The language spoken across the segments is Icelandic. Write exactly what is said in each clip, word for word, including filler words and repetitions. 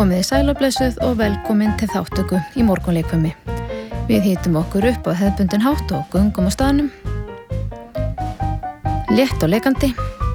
Komið sæl og blessuð og velkomin til þáttöku í morgunleikfimi. Við hýtum okkur upp á hefðbundin hátt og göngum á staðnum. Létt og leikandi.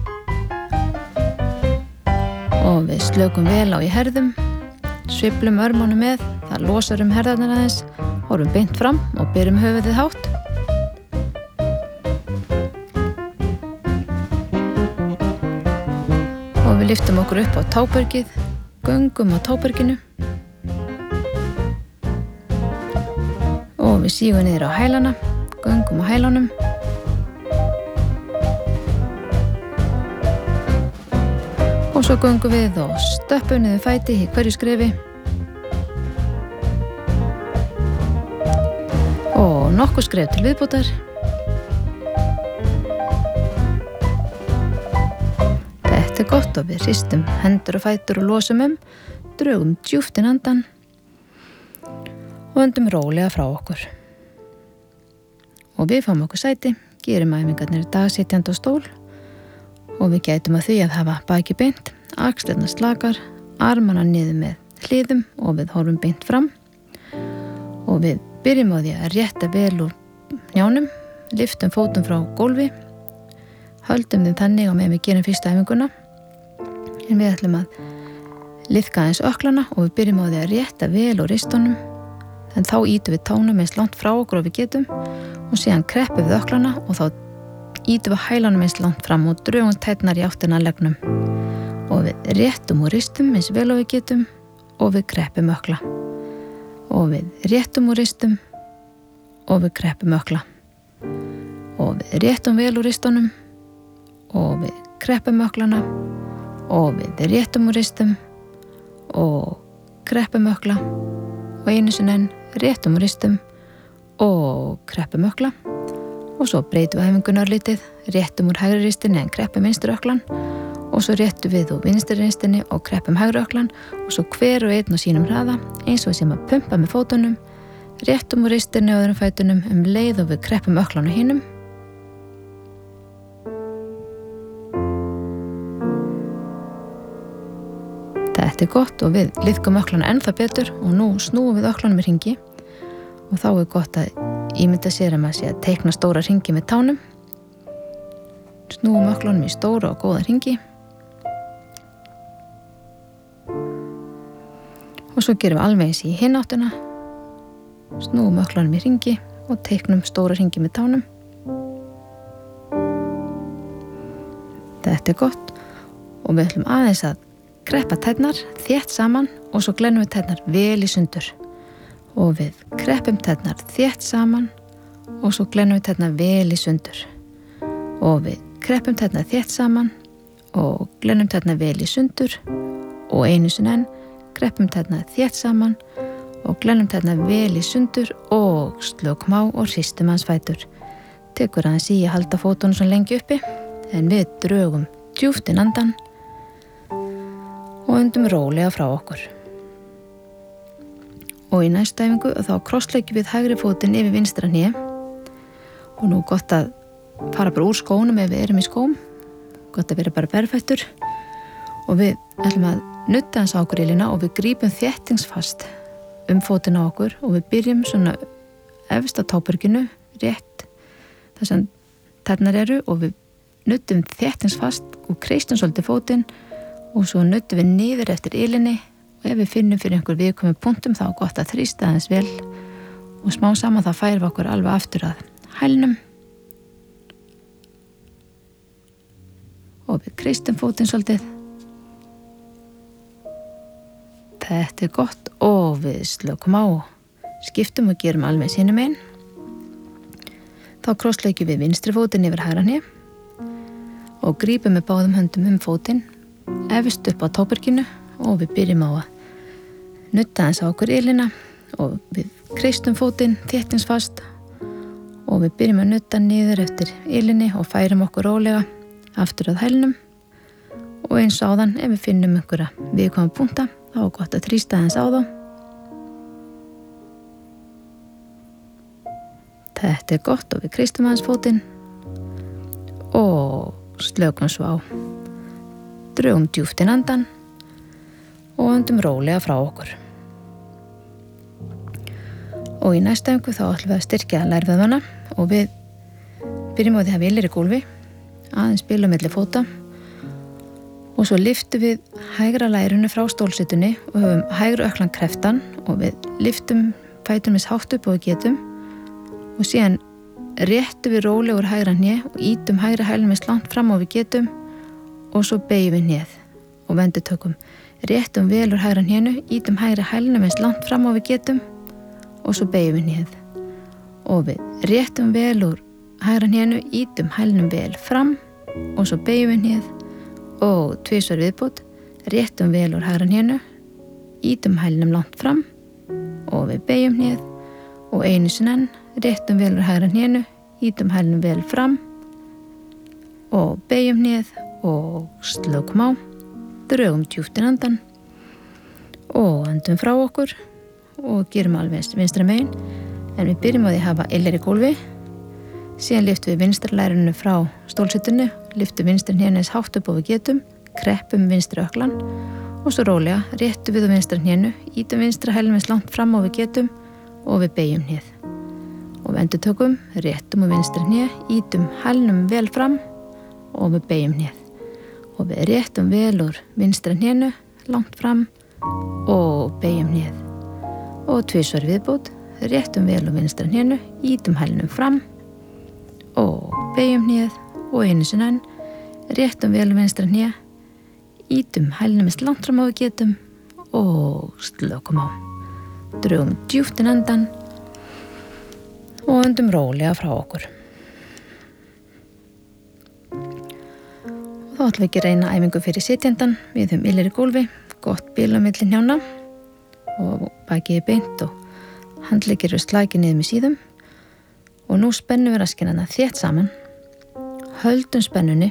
Og við slökum vel á í herðum. Sveiflum örmónu með, það losar um herðarnar aðeins, horfum beint fram og byrjum höfuðið hátt. Og við lyftum okkur upp á tábergið, göngum á táberginu. Og við sígum niður á hælana, göngum á hælunum. Og svo göngum við og stöppum niður fæti í hverju skrefi. Og nokkuð skref til viðbótar. Þetta er gott og við hristum hendur og fætur og losum um, drögum djúpt inn andann og öndum rólega frá okkur. Og við fáum okkur sæti, gerum æfingarnir í dag sitjandi á stól og við gætum að því að hafa baki beint, axlirnar slakar, armana niður með hliðum og við horfum beint fram og við byrjum á því að rétta vel úr njánum, lyftum fótum frá gólfi, höldum þeim þannig og með við gerum fyrsta æfinguna. En við ætlum að liðka aðeins ökklana og við byrjum á því að rétta vel úr ristunum. En þá ítum við tánum eins langt frá okkur og við getum og síðan kreppum við ökklana og þá ítum við hælanum eins langt fram og drögum tærnar í áttina að leggnum. Og við réttum úr ristum eins vel og við getum og við kreppum ökkla. Og við réttum úr ristum og við kreppum ökkla. Og við réttum vel úr ristunum og við kreppum ökklana og við réttum úr ristum og kreppum ökkla og einu sinni enn réttum úr ristum og kreppum ökkla og svo breytum við æfingunni örlítið, réttum úr hægri ristinni en kreppum vinstri ökklan og svo réttum við úr vinstri ristinni og kreppum hægri ökklan og svo hver og einn á sínum hraða eins og við sem að pumpa með fótunum, réttum úr ristinni og öðrum fætunum um leið og við kreppum ökklan á hinum. Þetta er gott og við liðkum ökklana ennþá betur og nú snúum við ökklanum í hringi og þá er gott að ímynda sér að maður sé að teikna stóra hringi með tánum. Snúum ökklanum í stóra og góða hringi og svo gerum við alveg eins í hinn áttina. Snúum ökklanum í hringi og teiknum stóra hringi með tánum. Þetta er gott og við ætlum aðeins að kreppa tærnar þétt saman og svo glennum við tærnar vel í sundur og við kreppum tærnar þétt saman og svo glennum við tærnar vel í sundur og við kreppum tærnar þétt saman og glennum tærnar vel í sundur og einu sinni enn kreppum tærnar þétt saman og glennum tærnar vel í sundur og slökum á og hristum hans fætur. Tekur aðeins í að halda fótunum svo lengi uppi en við drögum djúpt inn andann og öndum rólega frá okkur. Og í næstu æfingu þá krossleikjum við hægri fótinn yfir vinstra hné og nú gott að fara bara úr skónum ef við erum í skóm, gott að vera bara berfættur og við ætlum að nutta hans á okkur ilina og við grípum þéttingsfast um fótinn á okkur og við byrjum svona efst á táberginu, rétt þar sem tærnar eru og við nuttum þéttingsfast og kreistum svolítið fótinn og svo nuttum við niður eftir ilinni og ef við finnum fyrir einhver viðkomum punktum þá er gott að þrýsta aðeins vel og smá saman þá færum við okkur alveg aftur að hælnum og við kreistum fótinn svolítið. Þetta er gott og við slökum á, skiptum og gerum alveg hinum megin. Þá krossleikjum við vinstri fótinn yfir hægra hné og grípum með báðum höndum um fótinn efst upp á táberginu og við byrjum á að nutta aðeins á okkur ilina og við kreistum fótinn þéttingsfast og við byrjum að nutta niður eftir ilinni og færum okkur rólega aftur að hælnum og eins áðan ef við finnum einhverja viðkvæma punkta þá er gott að þrýsta aðeins á þá. Þetta er gott og við kreistum aðeins fótinn og slökum svo á. Drögum djúpt inn andann og öndum rólega frá okkur. Og í næsta öngu þá ætlum við að styrkja lærvöðvana og við byrjum á því að við ilir í gólfi, aðeins spila milli fóta og svo lyftum við hægra lærinu frá stólsetunni og höfum hægri ökklan kreftan og við lyftum fætunum eins hátt upp og við getum og síðan réttum við rólega úr hægra hné og ítum hægra hælnum eins langt fram og við getum og svo beygjum við hnéð og vendutökum. Réttum vel úr hægra hnénu, ítum hægra hælnum eins langt fram og við getum og svo beygjum við hnéð og við réttum vel úr hægra hnénu, ítum hælnum vel fram og svo beygjum við hnéð og tvisvar viðbót, réttum vel úr hægra hnénu, ítum hælnum langt fram og við beygjum hnéð og einu sinni enn, réttum vel úr hægra hnénu, ítum hælnum vel fram og beygjum hnéð og slökum á, drögum djúpt inn andan og öndum frá okkur og gerum alveg vinstra megin en við byrjum á því að hafa ilir í gólfi, síðan lyftum við vinstra lærinu frá stólsetunni, lyftum vinstra hnénu eins hátt upp og við getum, kreppum vinstra ökklan og svo rólega réttum við á vinstra hnénu, ítum vinstra hælnum eins langt fram og við getum og við beygjum hnéð og við endurtökum, réttum á vinstra hné, ítum hælnum vel fram og við beygjum hnéð og við réttum vel úr vinstra hnénu langt fram og beygjum hnéð og tvisvar viðbót, réttum vel úr vinstra hnénu, ítum hælnum fram og beygjum hnéð og einu sinni enn, réttum vel úr vinstra hné, ítum hælnum eins langt fram og við getum og slökum á. Drögum djúpt inn andan og öndum rólega frá okkur. Og þá ætlum við ekki að reyna æfingu fyrir sitjandan. Við höfum ilir í gólfi, gott bil á milli hnjánna og bakið er beint og handleggir eru slakið niður með síðum og nú spennum við raskinnana þétt saman, höldum spennunni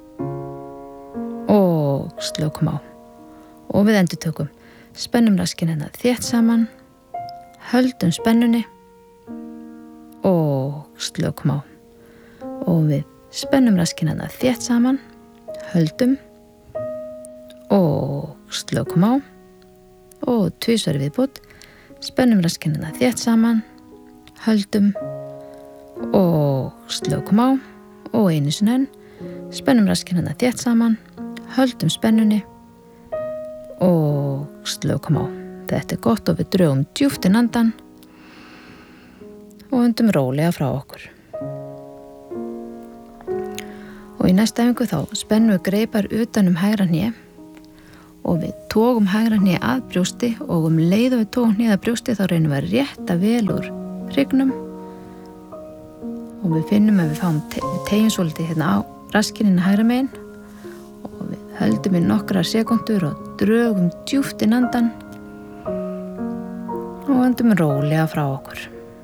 og slökum á og við endurtökum, spennum raskinnana þétt saman, höldum spennunni og slökum á og við spennum raskinnana þétt saman, höldum og slökum á og tvisvar viðbót, spennum raskinnana þétt saman, höldum og slökum á og einu sinni enn, spennum raskinnana þétt saman, höldum spennunni og slökum á. Þetta er gott og við drögum djúpt inn andan og öndum rólega frá okkur. Og í næsta æfingu þá spennum við greipar utan um hægra hné og við tógum hægra hné að brjósti og um leið og við tógum hné að brjósti þá reynum við að rétta vel úr hryggnum og við finnum að við fáum te- við tegjum svolítið hérna á raskinina hægra megin og við höldum í nokkrar sekundur og drögum djúpt inn andan og öndum rólega frá okkur.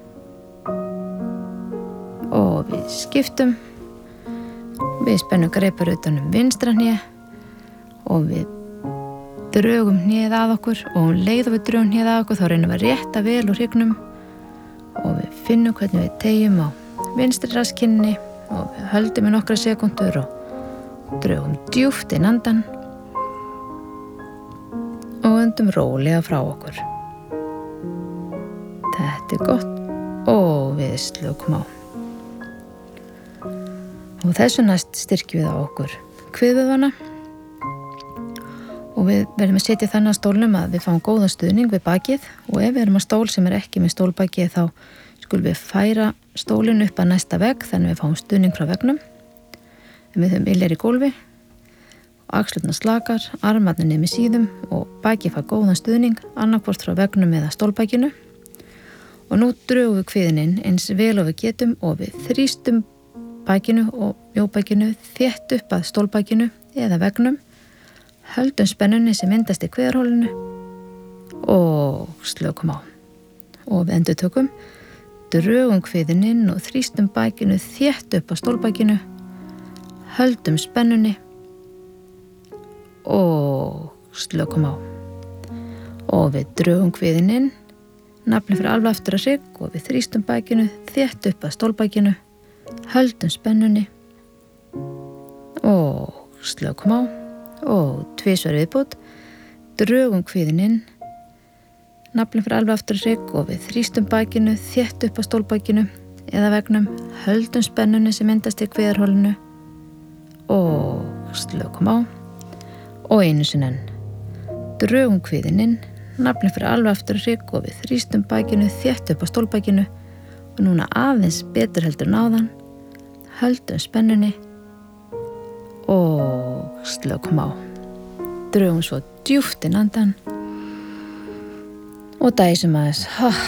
Og við skiptum, við spennum greipar utan um vinstra hné og við drögum hnéð að okkur og um leið og við drögum hnéð að okkur þá reynum við að rétta vel úr hryggnum og við finnum hvernig við tegjum á vinstri raskinni og við höldum í nokkra sekundur og drögum djúpt inn andan og öndum rólega frá okkur. Þetta er gott og við slökum á. Og þessu næst styrkjum við á okkur kviðvöðvana og við verðum að setja þannig að stólnum að við fáum góðan stuðning við bakið og ef við erum á stól sem er ekki með stólbakið þá skulum við færa stólinn upp að næsta vegg þannig við fáum stuðning frá veggnum. En við höfum ilir í gólfi og axlurnar slakar, armarnir niður með síðum og bakið fær góðan stuðning annarkvort frá veggnum eða stólbakinu. Og nú drögum við kviðinn inn eins vel og við getum og við þrýstum bakinu og mjóbakinu þétt upp að stólbakinu eða veggnum, höldum spennunni sem myndast í kviðarhólinu og slökum á. Og við endurtökum, drögum kviðinn inn og þrýstum bakinu þétt upp að stólbakinu, höldum spennunni og slökum á. Og við drögum kviðinn inn, nafnið fyrir alveg aftur að hrygg og við þrýstum bakinu þétt upp að stólbakinu, höldum spennunni og slökum á og tvisvar viðbót, drögum kviðinn inn, naflinn fyrir alveg aftur í hrygg og við þrýstum bakinu þétt upp á stólbakinu eða veggnum, höldum spennunni sem myndast í kviðarholinu og slökum á og einu sinni enn. Drögum kviðinn inn, naflinn fyrir alveg aftur í hrygg og við þrýstum bakinu þétt upp á stólbakinu og núna aðeins betur heldur en áðan, höldum spennunni og slökum á. Drögum svo djúpt inn andan og dæsum aðeins.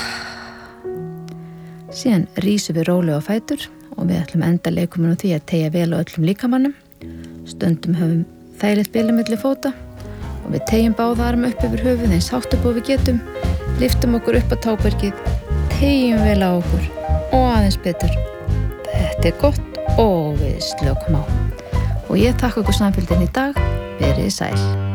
Síðan rísum við rólega á fætur og við ætlum að enda leikuminn á því að teygja vel á öllum líkamannum. Stundum höfum þægilegt bil á milli fóta og við teygjum báða arma upp yfir höfuð eins hátt upp og við getum, lyftum okkur upp á tábergið, teygjum vel á okkur og aðeins betur. Þetta er gott og við slökum á. Og ég þakka ykkur samfylgdina í dag. Verið sæl.